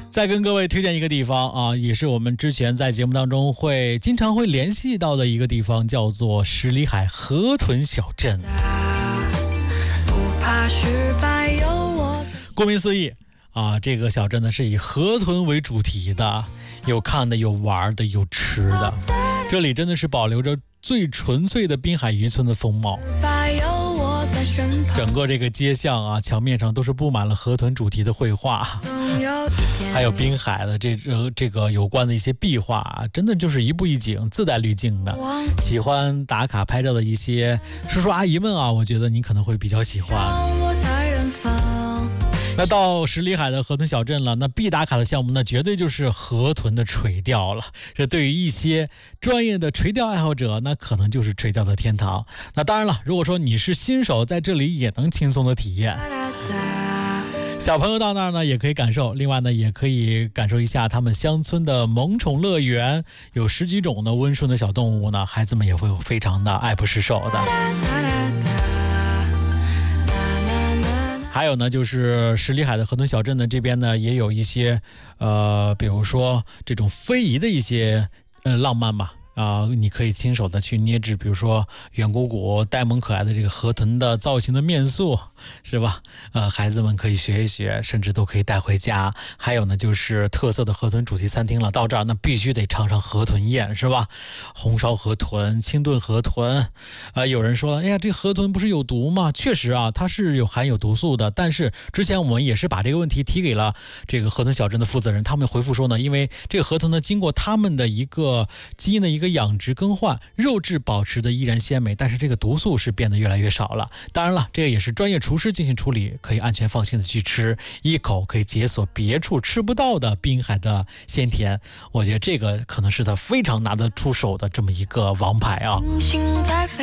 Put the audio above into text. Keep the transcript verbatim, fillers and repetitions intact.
再跟各位推荐一个地方啊，也是我们之前在节目当中会经常会联系到的一个地方，叫做十里海河豚小镇。顾名思义啊，这个小镇呢是以河豚为主题的，有看的，有玩的，有吃的。这里真的是保留着最纯粹的滨海渔村的风貌。整个这个街巷啊，墙面上都是布满了河豚主题的绘画，还有滨海的这这这个有关的一些壁画啊，真的就是一步一景，自带滤镜的。喜欢打卡拍照的一些叔叔阿姨们啊，我觉得你可能会比较喜欢。那到十里海的河豚小镇了，那必打卡的项目那绝对就是河豚的垂钓了。这对于一些专业的垂钓爱好者，那可能就是垂钓的天堂。那当然了，如果说你是新手，在这里也能轻松的体验。小朋友到那儿呢也可以感受，另外呢也可以感受一下他们乡村的萌宠乐园，有十几种的温顺的小动物呢，孩子们也会非常的爱不释手的。还有呢，就是十里海的河豚小镇呢，这边呢也有一些，呃，比如说这种非遗的一些呃浪漫吧。啊、呃，你可以亲手的去捏制，比如说圆鼓鼓、呆萌可爱的这个河豚的造型的面塑，是吧？呃，孩子们可以学一学，甚至都可以带回家。还有呢，就是特色的河豚主题餐厅了，到这儿那必须得尝尝河豚宴，是吧？红烧河豚、清炖河豚，啊、呃，有人说，哎呀，这河豚不是有毒吗？确实啊，它是有含有毒素的。但是之前我们也是把这个问题提给了这个河豚小镇的负责人，他们回复说呢，因为这个河豚呢，经过他们的一个基因的一个养殖更换，肉质保持的依然鲜美，但是这个毒素是变得越来越少了。当然了，这个也是专业厨师进行处理，可以安全放心的去吃，一口可以解锁别处吃不到的滨海的鲜甜。我觉得这个可能是他非常拿得出手的这么一个王牌啊。